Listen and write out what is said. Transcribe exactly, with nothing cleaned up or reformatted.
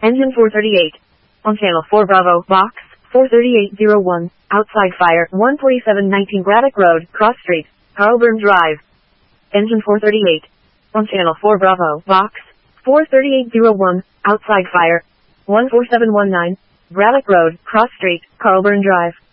Engine four thirty-eight. On channel four Bravo, box, four thirty-eight oh one, outside fire, one forty-seven nineteen Braddock Road, Cross Street, Carlburn Drive. Engine four thirty-eight. On channel four Bravo, box, four thirty-eight oh one, outside fire, one four seven one nine, Braddock Road, Cross Street, Carlburn Drive.